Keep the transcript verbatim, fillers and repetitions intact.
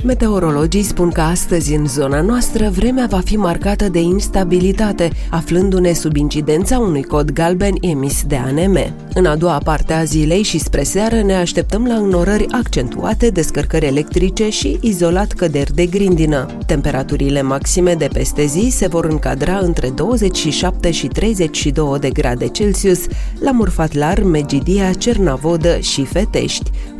Meteorologii spun că astăzi în zona noastră vremea va fi marcată de instabilitate, aflându-ne sub incidența unui cod galben emis de A N M. În a doua parte a zilei și spre seară ne așteptăm la înnorări accentuate, descărcări electrice și izolat căderi de grindină. Temperaturile maxime de peste zi se vor încadra între douăzeci și șapte și treizeci și doi de grade Celsius la Murfatlar, Megidia, Cernavodă și Fetești.